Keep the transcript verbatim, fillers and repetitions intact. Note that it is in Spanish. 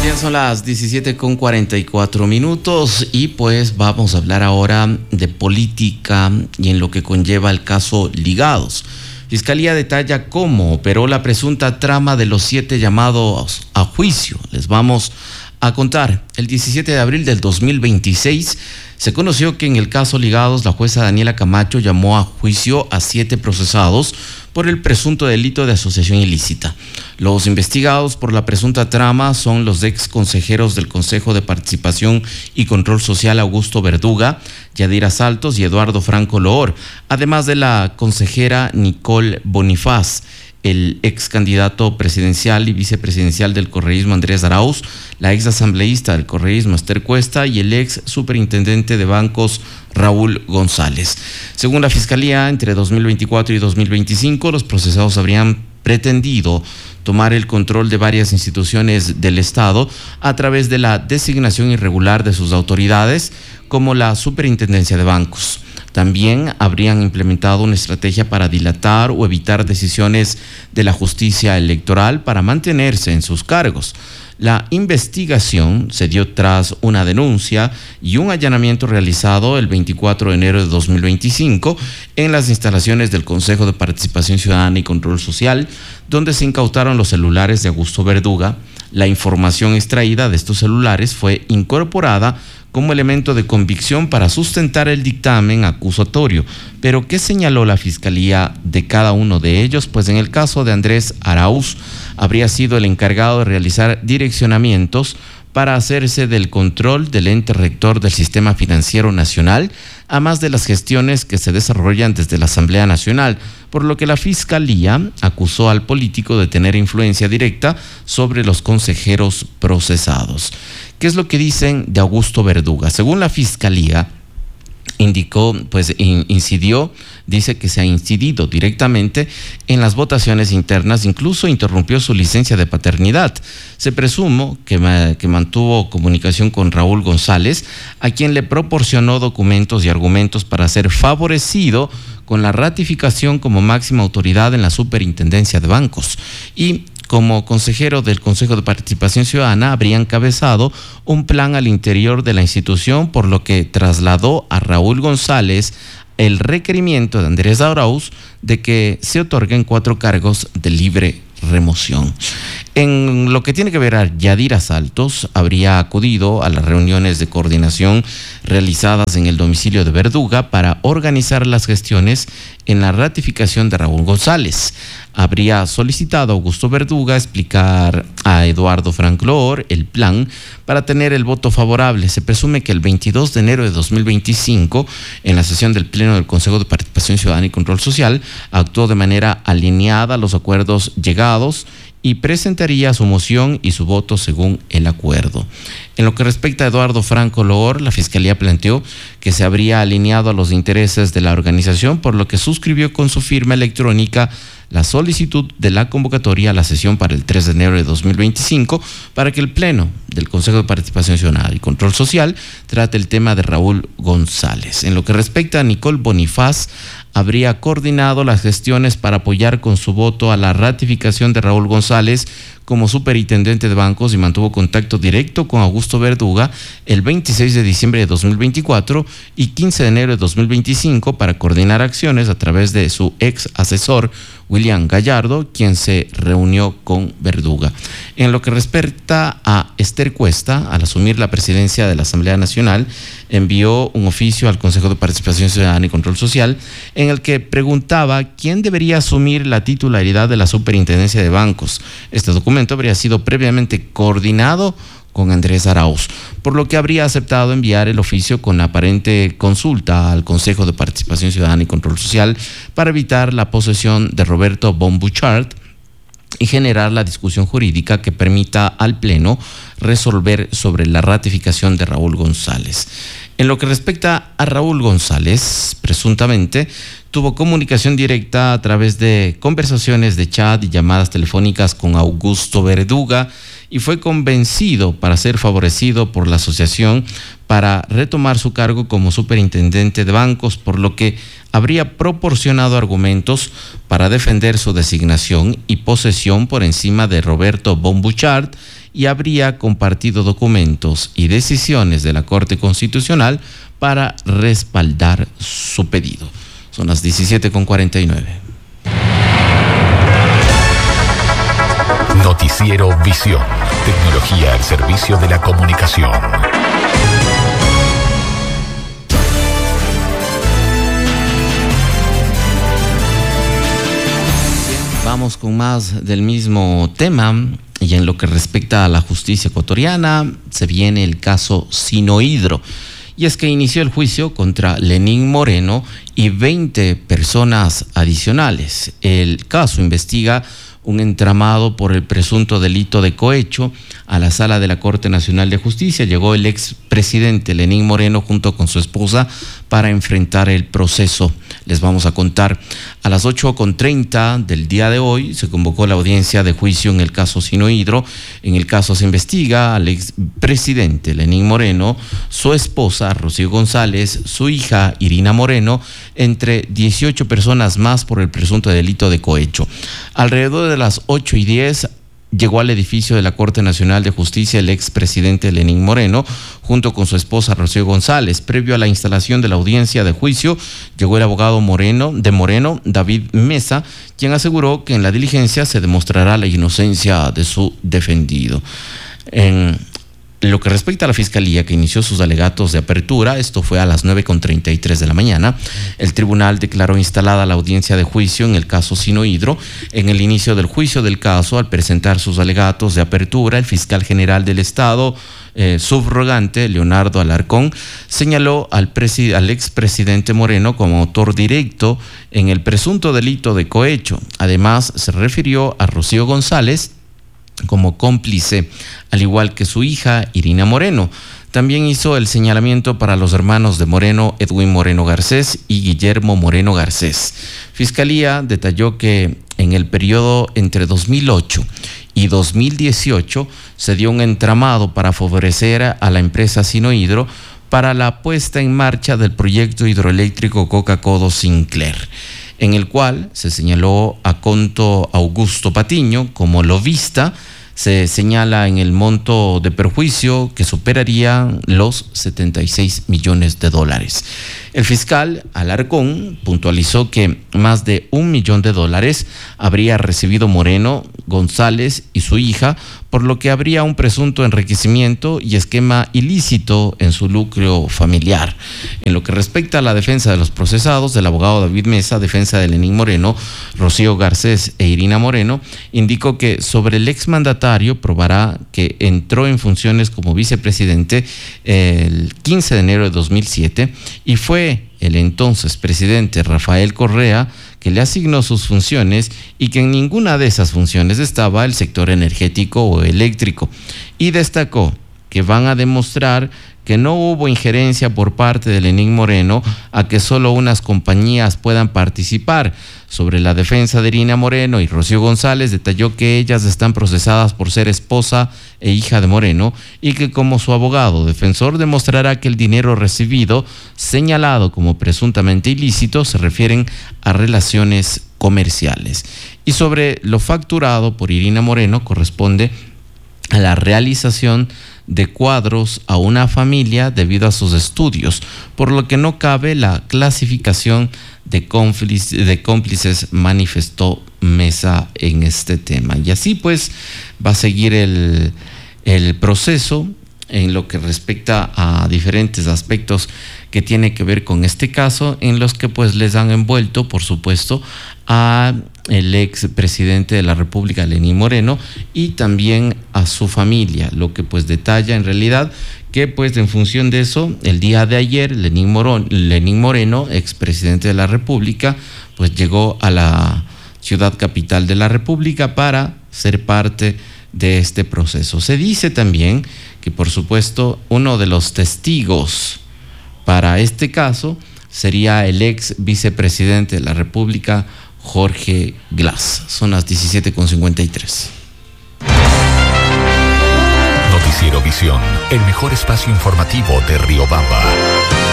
Ya son las diecisiete con cuarenta y cuatro minutos y pues vamos a hablar ahora de política y en lo que conlleva el caso Ligados. Fiscalía detalla cómo operó la presunta trama de los siete llamados a juicio. Les vamos a contar. El diecisiete de abril del dos mil veintiséis se conoció que en el caso Ligados la jueza Daniela Camacho llamó a juicio a siete procesados por el presunto delito de asociación ilícita. Los investigados por la presunta trama son los ex consejeros del Consejo de Participación y Control Social Augusto Verduga, Yadira Saltos y Eduardo Franco Loor, además de la consejera Nicole Bonifaz, el ex candidato presidencial y vicepresidencial del correísmo Andrés Arauz, la ex asambleísta del correísmo Esther Cuesta y el ex superintendente de bancos Raúl González. Según la Fiscalía, entre dos mil veinticuatro y dos mil veinticinco, los procesados habrían pretendido tomar el control de varias instituciones del Estado a través de la designación irregular de sus autoridades, como la Superintendencia de Bancos. También habrían implementado una estrategia para dilatar o evitar decisiones de la justicia electoral para mantenerse en sus cargos. La investigación se dio tras una denuncia y un allanamiento realizado el veinticuatro de enero de dos mil veinticinco en las instalaciones del Consejo de Participación Ciudadana y Control Social, donde se incautaron los celulares de Augusto Verduga. La información extraída de estos celulares fue incorporada como elemento de convicción para sustentar el dictamen acusatorio. Pero ¿qué señaló la Fiscalía de cada uno de ellos? Pues en el caso de Andrés Arauz, habría sido el encargado de realizar direccionamientos para hacerse del control del ente rector del Sistema Financiero Nacional, además de las gestiones que se desarrollan desde la Asamblea Nacional, por lo que la Fiscalía acusó al político de tener influencia directa sobre los consejeros procesados. ¿Qué es lo que dicen de Augusto Verduga? Según la Fiscalía, indicó, pues incidió, dice que se ha incidido directamente en las votaciones internas, incluso interrumpió su licencia de paternidad. Se presumo que, que mantuvo comunicación con Raúl González, a quien le proporcionó documentos y argumentos para ser favorecido con la ratificación como máxima autoridad en la Superintendencia de Bancos. Y como consejero del Consejo de Participación Ciudadana, habría encabezado un plan al interior de la institución, por lo que trasladó a Raúl González el requerimiento de Andrés Arauz de que se otorguen cuatro cargos de libre remoción. En lo que tiene que ver a Yadira Saltos, habría acudido a las reuniones de coordinación realizadas en el domicilio de Verduga para organizar las gestiones en la ratificación de Raúl González. Habría solicitado a Augusto Verduga explicar a Eduardo Franco Loor el plan para tener el voto favorable. Se presume que el veintidós de enero de dos mil veinticinco, en la sesión del Pleno del Consejo de Participación Ciudadana y Control Social, actuó de manera alineada a los acuerdos llegados y presentaría su moción y su voto según el acuerdo. En lo que respecta a Eduardo Franco Loor, la Fiscalía planteó que se habría alineado a los intereses de la organización, por lo que suscribió con su firma electrónica la solicitud de la convocatoria a la sesión para el tres de enero de dos mil veinticinco para que el Pleno del Consejo de Participación Ciudadana y Control Social trate el tema de Raúl González. En lo que respecta a Nicole Bonifaz, habría coordinado las gestiones para apoyar con su voto a la ratificación de Raúl González como superintendente de bancos y mantuvo contacto directo con Augusto Verduga el veintiséis de diciembre de dos mil veinticuatro y quince de enero de dos mil veinticinco para coordinar acciones a través de su ex asesor William Gallardo, quien se reunió con Verduga. En lo que respecta a Esther Cuesta, al asumir la presidencia de la Asamblea Nacional, envió un oficio al Consejo de Participación Ciudadana y Control Social en el que preguntaba quién debería asumir la titularidad de la Superintendencia de Bancos. Este documento habría sido previamente coordinado con Andrés Arauz, por lo que habría aceptado enviar el oficio con aparente consulta al Consejo de Participación Ciudadana y Control Social para evitar la posesión de Roberto von Bouchard y generar la discusión jurídica que permita al Pleno resolver sobre la ratificación de Raúl González. En lo que respecta a Raúl González, presuntamente tuvo comunicación directa a través de conversaciones de chat y llamadas telefónicas con Augusto Verduga y fue convencido para ser favorecido por la asociación para retomar su cargo como superintendente de bancos, por lo que habría proporcionado argumentos para defender su designación y posesión por encima de Roberto von Bouchard y habría compartido documentos y decisiones de la Corte Constitucional para respaldar su pedido. Son las diecisiete con cuarenta y nueve. Noticiero Visión. Tecnología al servicio de la comunicación. Vamos con más del mismo tema, y en lo que respecta a la justicia ecuatoriana, se viene el caso Sinohydro. Y es que inició el juicio contra Lenín Moreno y veinte personas adicionales. El caso investiga un entramado por el presunto delito de cohecho. A la sala de la Corte Nacional de Justicia llegó el expresidente Lenín Moreno junto con su esposa para enfrentar el proceso. Les vamos a contar. A las ocho con treinta del día de hoy se convocó la audiencia de juicio en el caso Sinohydro. En el caso se investiga al expresidente Lenín Moreno, su esposa Rocío González, su hija Irina Moreno, entre dieciocho personas más por el presunto delito de cohecho. Alrededor de las ocho y diez llegó al edificio de la Corte Nacional de Justicia el expresidente Lenín Moreno junto con su esposa Rocío González. Previo a la instalación de la audiencia de juicio llegó el abogado Moreno de Moreno, David Mesa, quien aseguró que en la diligencia se demostrará la inocencia de su defendido. En lo que respecta a la Fiscalía, que inició sus alegatos de apertura, esto fue a las nueve con treinta y tres de la mañana, el tribunal declaró instalada la audiencia de juicio en el caso Sinohydro. En el inicio del juicio del caso, al presentar sus alegatos de apertura, el fiscal general del Estado, eh, subrogante Leonardo Alarcón, señaló al, presi- al expresidente Moreno como autor directo en el presunto delito de cohecho. Además, se refirió a Rocío González como cómplice, al igual que su hija Irina Moreno. También hizo el señalamiento para los hermanos de Moreno, Edwin Moreno Garcés y Guillermo Moreno Garcés. Fiscalía detalló que en el periodo entre dos mil ocho y dos mil dieciocho se dio un entramado para favorecer a la empresa Sinohydro para la puesta en marcha del proyecto hidroeléctrico Coca-Codo Sinclair, en el cual se señaló a Conto Augusto Patiño como lobista. Se señala en el monto de perjuicio que superaría los setenta y seis millones de dólares. El fiscal Alarcón puntualizó que más de un millón de dólares habría recibido Moreno, González y su hija, por lo que habría un presunto enriquecimiento y esquema ilícito en su lucro familiar. En lo que respecta a la defensa de los procesados, el abogado David Mesa, defensa de Lenín Moreno, Rocío Garcés e Irina Moreno, indicó que sobre el exmandatario probará que entró en funciones como vicepresidente el quince de enero de dos mil siete y fue el entonces presidente Rafael Correa que le asignó sus funciones y que en ninguna de esas funciones estaba el sector energético o eléctrico. Y destacó que van a demostrar que no hubo injerencia por parte de Lenín Moreno a que solo unas compañías puedan participar. Sobre la defensa de Irina Moreno y Rocío González, detalló que ellas están procesadas por ser esposa e hija de Moreno y que como su abogado defensor demostrará que el dinero recibido, señalado como presuntamente ilícito, se refieren a relaciones comerciales. Y sobre lo facturado por Irina Moreno corresponde a la realización de cuadros a una familia debido a sus estudios, por lo que no cabe la clasificación de cómplices, de cómplices, manifestó Mesa en este tema. Y así pues va a seguir el, el proceso en lo que respecta a diferentes aspectos que tiene que ver con este caso, en los que pues les han envuelto, por supuesto, a el ex presidente de la República, Lenín Moreno, y también a su familia, lo que pues detalla en realidad que pues en función de eso, el día de ayer, Lenín Moreno, Lenín Moreno, ex presidente de la República, pues llegó a la ciudad capital de la República para ser parte de este proceso. Se dice también que por supuesto uno de los testigos para este caso sería el ex vicepresidente de la República, Jorge Glass. Son las diecisiete con cincuenta y tres. Noticiero Visión, el mejor espacio informativo de Riobamba.